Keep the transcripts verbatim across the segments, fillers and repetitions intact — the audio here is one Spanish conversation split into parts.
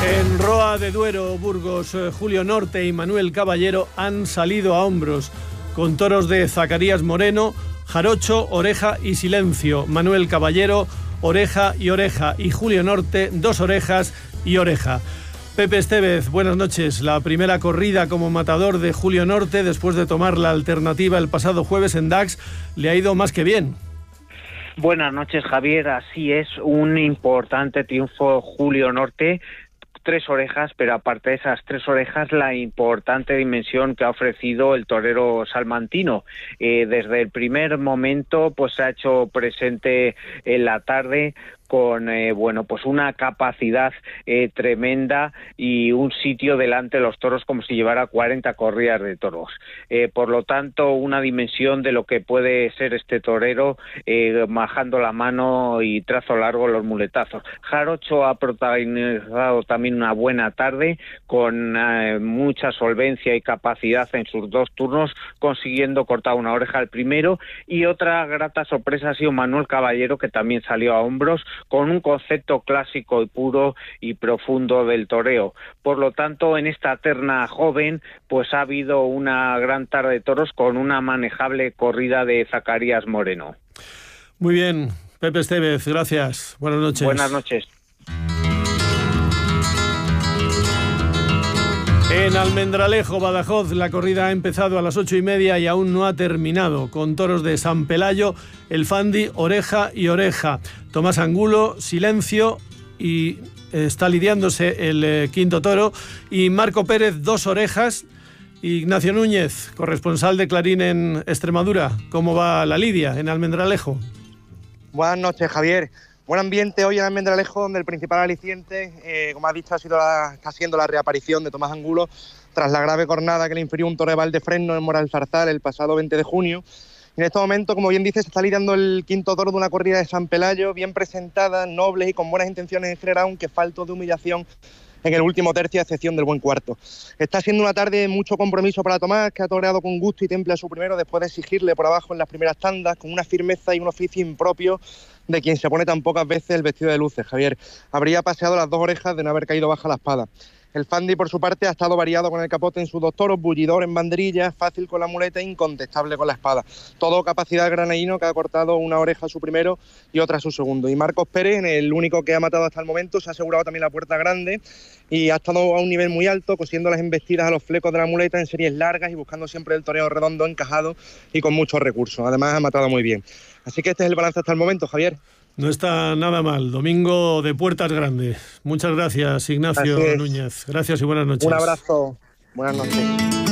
En Roa de Duero, Burgos, Julio Norte y Manuel Caballero han salido a hombros con toros de Zacarías Moreno, Jarocho, Oreja y Silencio. Manuel Caballero, oreja y oreja, y Julio Norte, dos orejas y oreja. Pepe Estevez, buenas noches. La primera corrida como matador de Julio Norte, después de tomar la alternativa el pasado jueves en Dax, le ha ido más que bien. Buenas noches, Javier. Así es, un importante triunfo Julio Norte. Tres orejas, pero aparte de esas tres orejas, la importante dimensión que ha ofrecido el torero salmantino. Eh, desde el primer momento, pues se ha hecho presente en la tarde con eh, bueno, pues una capacidad eh, tremenda y un sitio delante de los toros como si llevara cuarenta corridas de toros. Eh, por lo tanto, una dimensión de lo que puede ser este torero, eh, majando la mano y trazo largo los muletazos. Jarocho ha protagonizado también una buena tarde con eh, mucha solvencia y capacidad en sus dos turnos, consiguiendo cortar una oreja al primero, y otra grata sorpresa ha sido Manuel Caballero, que también salió a hombros con un concepto clásico y puro y profundo del toreo. Por lo tanto, en esta terna joven, pues ha habido una gran tarde de toros con una manejable corrida de Zacarías Moreno. Muy bien, Pepe Estevez, gracias. Buenas noches. Buenas noches. En Almendralejo, Badajoz, la corrida ha empezado a las ocho y media y aún no ha terminado, con toros de San Pelayo, El Fandi, oreja y oreja. Tomás Angulo, Silencio, y está lidiándose el eh, quinto toro, y Marco Pérez, dos orejas. Ignacio Núñez, corresponsal de Clarín en Extremadura, ¿cómo va la lidia en Almendralejo? Buenas noches, Javier. Buen ambiente hoy en Almendralejo, donde el principal aliciente, eh, como has dicho, ha sido la, está siendo la reaparición de Tomás Angulo tras la grave cornada que le infirió un toro de Valdefresno en Moralzarzal el pasado veinte de junio. Y en este momento, como bien dices, se está lidiando el quinto toro de una corrida de San Pelayo, bien presentada, nobles y con buenas intenciones en general, aunque falto de humillación en el último tercio, a excepción del buen cuarto. Está siendo una tarde de mucho compromiso para Tomás, que ha toreado con gusto y temple a su primero después de exigirle por abajo en las primeras tandas, con una firmeza y un oficio impropio de quien se pone tan pocas veces el vestido de luces. Javier habría paseado las dos orejas de no haber caído baja la espada. El Fandi, por su parte, ha estado variado con el capote en sus dos toros, bullidor en banderillas, fácil con la muleta e incontestable con la espada. Todo capacidad del granaíno, que ha cortado una oreja a su primero y otra a su segundo. Y Marcos Pérez, el único que ha matado hasta el momento, se ha asegurado también la puerta grande y ha estado a un nivel muy alto, cosiendo las embestidas a los flecos de la muleta en series largas y buscando siempre el toreo redondo, encajado y con muchos recursos. Además, ha matado muy bien. Así que este es el balance hasta el momento, Javier. No está nada mal. Domingo de puertas grandes. Muchas gracias, Ignacio Núñez. Gracias y buenas noches. Un abrazo. Buenas noches.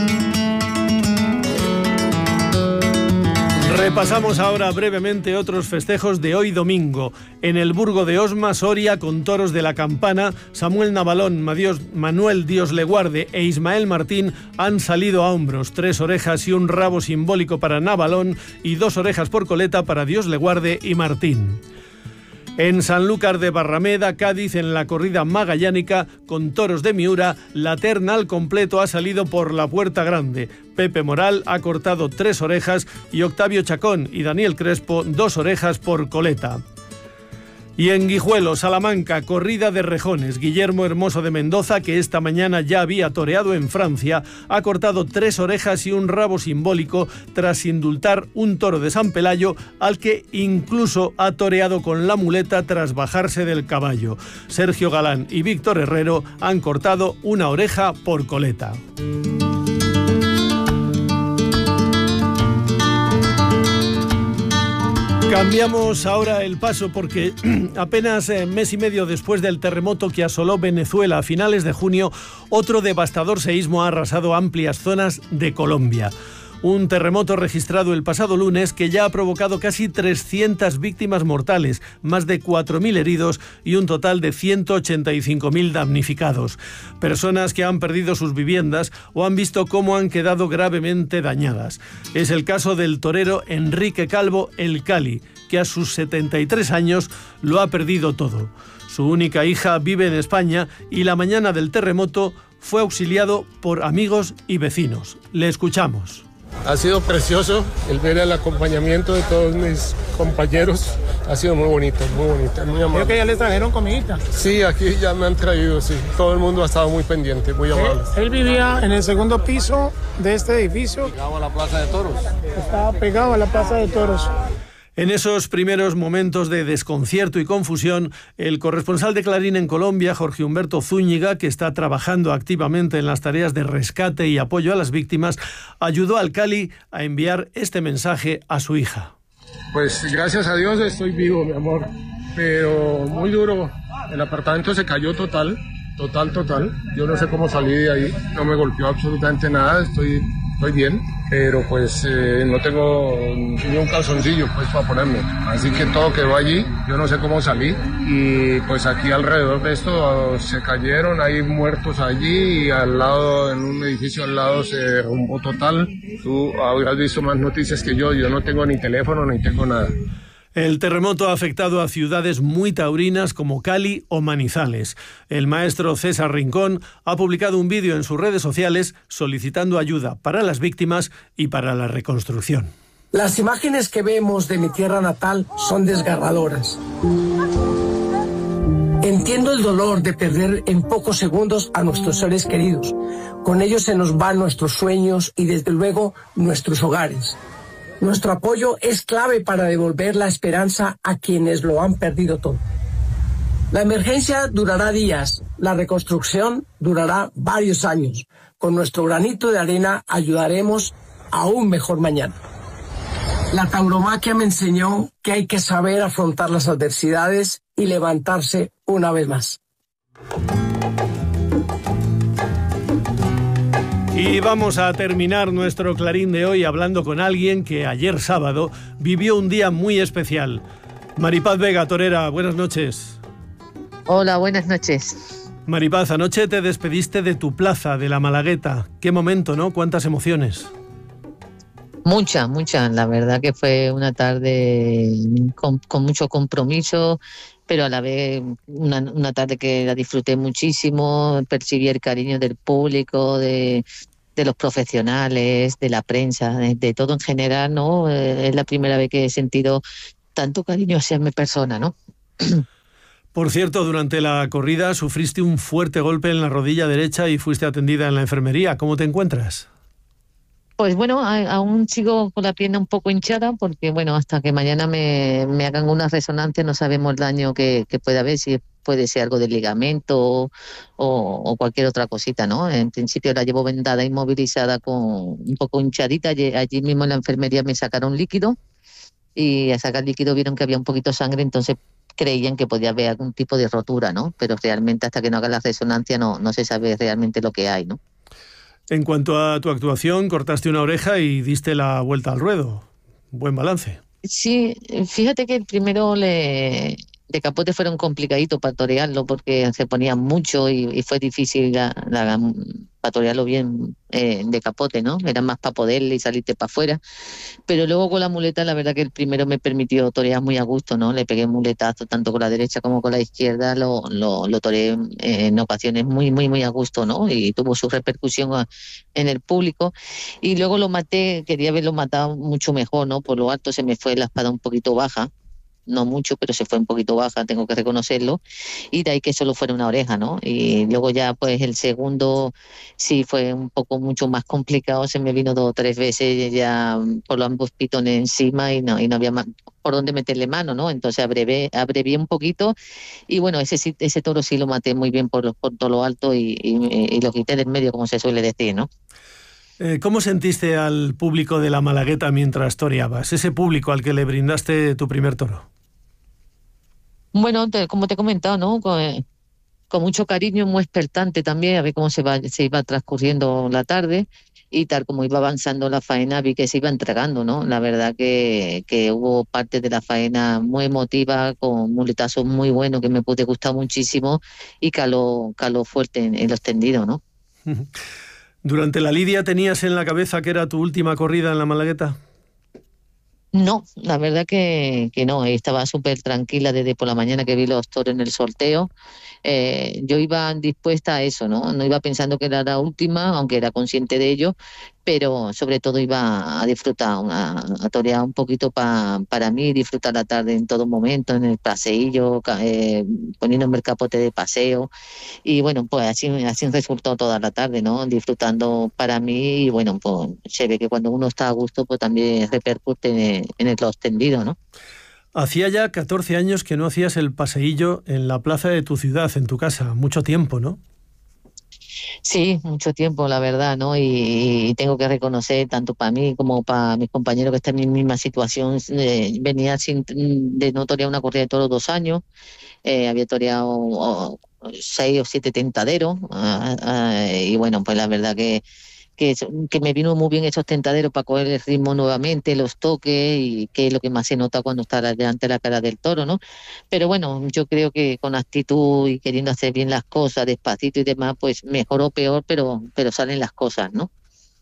Repasamos ahora brevemente otros festejos de hoy domingo. En el Burgo de Osma, Soria, con toros de la Campana, Samuel Navalón, Manuel Dios le guarde e Ismael Martín han salido a hombros. Tres orejas y un rabo simbólico para Navalón y dos orejas por coleta para Dios le guarde y Martín. En Sanlúcar de Barrameda, Cádiz, en la corrida magallánica, con toros de Miura, la terna al completo ha salido por la puerta grande. Pepe Moral ha cortado tres orejas y Octavio Chacón y Daniel Crespo dos orejas por coleta. Y en Guijuelo, Salamanca, corrida de rejones. Guillermo Hermoso de Mendoza, que esta mañana ya había toreado en Francia, ha cortado tres orejas y un rabo simbólico tras indultar un toro de San Pelayo, al que incluso ha toreado con la muleta tras bajarse del caballo. Sergio Galán y Víctor Herrero han cortado una oreja por coleta. Cambiamos ahora el paso porque apenas eh, mes y medio después del terremoto que asoló Venezuela a finales de junio, otro devastador seísmo ha arrasado amplias zonas de Colombia. Un terremoto registrado el pasado lunes que ya ha provocado casi trescientas víctimas mortales, más de cuatro mil heridos y un total de ciento ochenta y cinco mil damnificados. Personas que han perdido sus viviendas o han visto cómo han quedado gravemente dañadas. Es el caso del torero Enrique Calvo El Cali, que a sus setenta y tres años lo ha perdido todo. Su única hija vive en España y la mañana del terremoto fue auxiliado por amigos y vecinos. Le escuchamos. Ha sido precioso el ver el acompañamiento de todos mis compañeros. Ha sido muy bonito, muy bonito, muy amable. Creo que ya les trajeron comidita. Sí, aquí ya me han traído, sí. Todo el mundo ha estado muy pendiente, muy amable. Él, él vivía en el segundo piso de este edificio. Pegado a la Plaza de Toros. Estaba pegado a la Plaza de Toros. En esos primeros momentos de desconcierto y confusión, el corresponsal de Clarín en Colombia, Jorge Humberto Zúñiga, que está trabajando activamente en las tareas de rescate y apoyo a las víctimas, ayudó al Cali a enviar este mensaje a su hija. Pues gracias a Dios estoy vivo, mi amor, pero muy duro. El apartamento se cayó total, total, total. Yo no sé cómo salí de ahí, no me golpeó absolutamente nada, estoy... Estoy bien, pero pues eh, no tengo ni un calzoncillo pues para ponerme. Así que todo quedó allí, yo no sé cómo salí. Y pues aquí alrededor de esto se cayeron, hay muertos allí y al lado, en un edificio al lado se derrumbó total. Tú habrás visto más noticias que yo, yo no tengo ni teléfono ni tengo nada. El terremoto ha afectado a ciudades muy taurinas como Cali o Manizales. El maestro César Rincón ha publicado un vídeo en sus redes sociales solicitando ayuda para las víctimas y para la reconstrucción. Las imágenes que vemos de mi tierra natal son desgarradoras. Entiendo el dolor de perder en pocos segundos a nuestros seres queridos. Con ellos se nos van nuestros sueños y desde luego nuestros hogares. Nuestro apoyo es clave para devolver la esperanza a quienes lo han perdido todo. La emergencia durará días, la reconstrucción durará varios años. Con nuestro granito de arena ayudaremos a un mejor mañana. La tauromaquia me enseñó que hay que saber afrontar las adversidades y levantarse una vez más. Y vamos a terminar nuestro Clarín de hoy hablando con alguien que ayer sábado vivió un día muy especial. Maripaz Vega, torera, buenas noches. Hola, buenas noches. Maripaz, anoche te despediste de tu plaza, de la Malagueta. Qué momento, ¿no? Cuántas emociones. Mucha, mucha. La verdad que fue una tarde con, con mucho compromiso, pero a la vez una, una tarde que la disfruté muchísimo, percibí el cariño del público, de, de los profesionales, de la prensa, de, de todo en general, ¿no? Es la primera vez que he sentido tanto cariño hacia mi persona, ¿no? Por cierto, durante la corrida sufriste un fuerte golpe en la rodilla derecha y fuiste atendida en la enfermería. ¿Cómo te encuentras? Pues bueno, a, aún sigo con la pierna un poco hinchada porque, bueno, hasta que mañana me, me hagan una resonancia no sabemos el daño que, que puede haber, si puede ser algo de ligamento o, o cualquier otra cosita, ¿no? En principio la llevo vendada, inmovilizada, con un poco hinchadita. Allí, allí mismo en la enfermería me sacaron líquido y al sacar líquido vieron que había un poquito de sangre, entonces creían que podía haber algún tipo de rotura, ¿no? Pero realmente hasta que no haga la resonancia no, no se sabe realmente lo que hay, ¿no? En cuanto a tu actuación, cortaste una oreja y diste la vuelta al ruedo. Buen balance. Sí, fíjate que el primero le, de capote fueron complicaditos para torearlo porque se ponía mucho y, y fue difícil la, la, para torearlo bien eh, de capote, ¿no? Era más para poderle y salirte para afuera. Pero luego con la muleta, la verdad que el primero me permitió torear muy a gusto, ¿no? Le pegué muletazo tanto con la derecha como con la izquierda, lo, lo, lo toreé en ocasiones muy, muy, muy a gusto, ¿no? Y tuvo su repercusión a, en el público. Y luego lo maté, quería haberlo matado mucho mejor, ¿no? Por lo alto se me fue la espada un poquito baja. No mucho, pero se fue un poquito baja, tengo que reconocerlo, y de ahí que solo fuera una oreja, ¿no? Y luego ya pues el segundo sí fue un poco mucho más complicado, se me vino dos o tres veces ya por los ambos pitones encima y no, y no había más por dónde meterle mano, ¿no? Entonces abrevé, abrevé un poquito y bueno, ese ese toro sí lo maté muy bien por, por todo lo alto y, y, y lo quité del medio, como se suele decir, ¿no? ¿Cómo sentiste al público de la Malagueta mientras toreabas? Ese público al que le brindaste tu primer toro. Bueno, te, como te he comentado, ¿no? Con, con mucho cariño, muy expectante también, a ver cómo se, va, se iba transcurriendo la tarde y tal como iba avanzando la faena, vi que se iba entregando, ¿no? La verdad que, que hubo parte de la faena muy emotiva, con muletazos muy buenos que me pude gustar muchísimo y caló, caló fuerte en, en los tendidos, ¿no? ¿Durante la lidia tenías en la cabeza que era tu última corrida en la Malagueta? No, la verdad que, que no, estaba súper tranquila desde por la mañana que vi los toros en el sorteo. Eh, yo iba dispuesta a eso, ¿no? No iba pensando que era la última, aunque era consciente de ello, pero sobre todo iba a disfrutar, a, a torear un poquito pa, para mí, disfrutar la tarde en todo momento, en el paseillo, ca- eh, poniéndome el capote de paseo. Y bueno, pues así, así resultó toda la tarde, ¿no? Disfrutando para mí y bueno, pues se ve que cuando uno está a gusto, pues también repercute en, en el tendido, ¿no? Hacía ya catorce años que no hacías el paseillo en la plaza de tu ciudad, en tu casa. Mucho tiempo, ¿no? Sí, mucho tiempo, la verdad, ¿no? Y, y tengo que reconocer, tanto para mí como para mis compañeros que están en mi misma situación, eh, venía sin, de no torear una corrida de toros dos años, eh, había toreado oh, seis o siete tentaderos, ah, ah, y bueno, pues la verdad que que, que me vino muy bien esos tentaderos para coger el ritmo nuevamente, los toques, y que es lo que más se nota cuando está delante de la cara del toro, ¿no? Pero bueno, yo creo que con actitud y queriendo hacer bien las cosas, despacito y demás, pues mejor o peor, pero, pero salen las cosas, ¿no?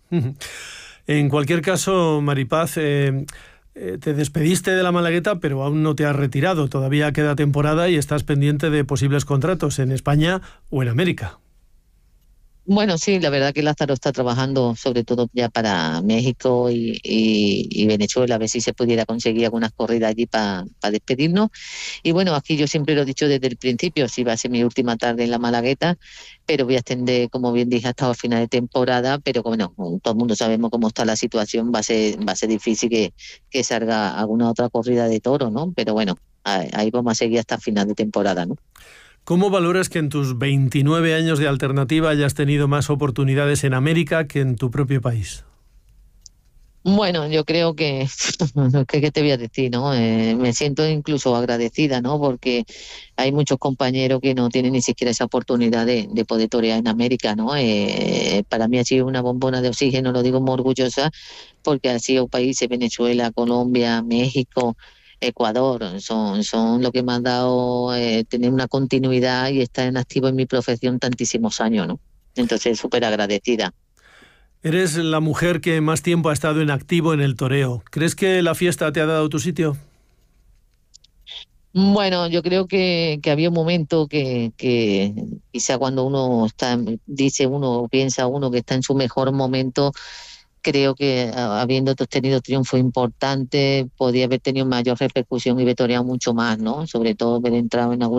En cualquier caso, Maripaz, eh, eh, te despediste de la Malagueta, pero aún no te has retirado. Todavía queda temporada y estás pendiente de posibles contratos en España o en América. Bueno, sí, la verdad que Lázaro está trabajando sobre todo ya para México y, y, y Venezuela, a ver si se pudiera conseguir algunas corridas allí para pa despedirnos. Y bueno, aquí yo siempre lo he dicho desde el principio, si va a ser mi última tarde en la Malagueta, pero voy a extender, como bien dije, hasta el final de temporada, pero bueno, todo el mundo sabemos cómo está la situación, va a ser, va a ser difícil que, que salga alguna otra corrida de toro, ¿no? Pero bueno, ahí, ahí vamos a seguir hasta el final de temporada, ¿no? ¿Cómo valoras que en tus veintinueve años de alternativa hayas tenido más oportunidades en América que en tu propio país? Bueno, yo creo que, ¿qué, qué te voy a decir, no? Eh, me siento incluso agradecida, ¿no? Porque hay muchos compañeros que no tienen ni siquiera esa oportunidad de, de poder torear en América, ¿no? Eh, para mí ha sido una bombona de oxígeno, lo digo muy orgullosa, porque han sido países, Venezuela, Colombia, México, Ecuador, son, son lo que me han dado eh, tener una continuidad y estar en activo en mi profesión tantísimos años, ¿no? Entonces, súper agradecida. Eres la mujer que más tiempo ha estado en activo en el toreo. ¿Crees que la fiesta te ha dado tu sitio? Bueno, yo creo que, que había un momento que, que quizá cuando uno está, dice uno, piensa uno que está en su mejor momento, creo que habiendo tenido triunfo importante, podía haber tenido mayor repercusión y haber toreado mucho más, ¿no? Sobre todo haber entrado en algún